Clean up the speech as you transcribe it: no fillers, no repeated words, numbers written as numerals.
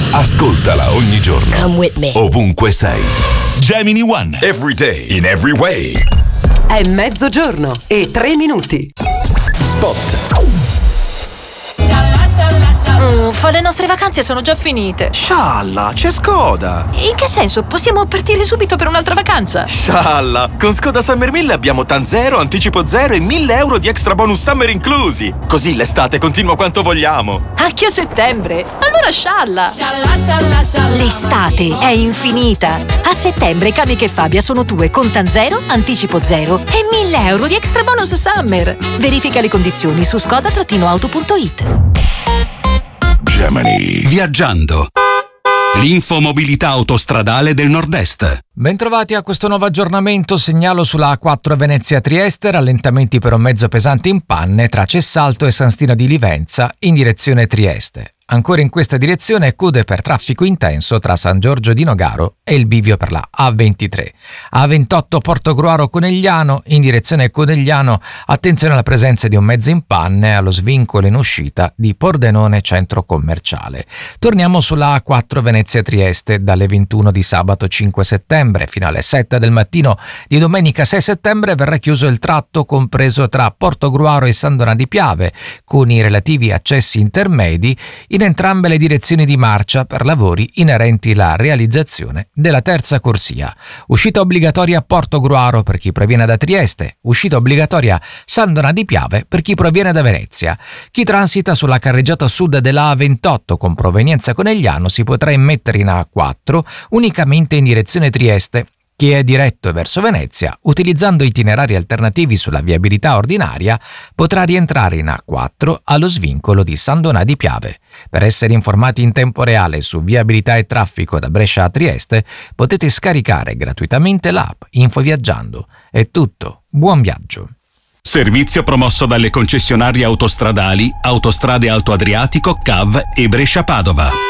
Ascoltala ogni giorno. Come with me. Ovunque sei. Gemini One. Every day, in every way. È mezzogiorno e 3 minuti. Spot. Le nostre vacanze sono già finite. Scialla, c'è Skoda. In che senso? Possiamo partire subito per un'altra vacanza? Scialla, con Skoda Summer 1000 abbiamo TAN 0, anticipo 0 e 1.000 euro di extra bonus summer inclusi. Così l'estate continua quanto vogliamo. Anche a settembre? Allora scialla. L'estate è infinita. A settembre Kamiq e Fabia sono tue con TAN 0, anticipo 0 e 1.000 euro di extra bonus summer. Verifica le condizioni su skoda-auto.it. Gemini. Viaggiando. L'infomobilità autostradale del Nord-Est. Bentrovati a questo nuovo aggiornamento. Segnalo sulla A4 Venezia-Trieste rallentamenti per un mezzo pesante in panne tra Cessalto e San Stino di Livenza in direzione Trieste. Ancora in questa direzione code per traffico intenso tra San Giorgio di Nogaro e il bivio per la A23. A28 Portogruaro Conegliano in direzione Conegliano, attenzione alla presenza di un mezzo in panne allo svincolo in uscita di Pordenone centro commerciale. Torniamo sulla A4 Venezia-Trieste dalle 21 di sabato 5 settembre fino alle 7 del mattino di domenica 6 settembre verrà chiuso il tratto compreso tra Portogruaro e San Donà di Piave con i relativi accessi intermedi in entrambe le direzioni di marcia per lavori inerenti alla realizzazione della terza corsia. Uscita obbligatoria a Portogruaro per chi proviene da Trieste, uscita obbligatoria San Donà di Piave per chi proviene da Venezia. Chi transita sulla carreggiata sud della A28 con provenienza Conegliano si potrà immettere in A4 unicamente in direzione Trieste. Chi è diretto verso Venezia, utilizzando itinerari alternativi sulla viabilità ordinaria, potrà rientrare in A4 allo svincolo di San Donà di Piave. Per essere informati in tempo reale su viabilità e traffico da Brescia a Trieste, potete scaricare gratuitamente l'app Infoviaggiando. È tutto, buon viaggio! Servizio promosso dalle concessionarie autostradali Autostrade Alto Adriatico, CAV e Brescia Padova.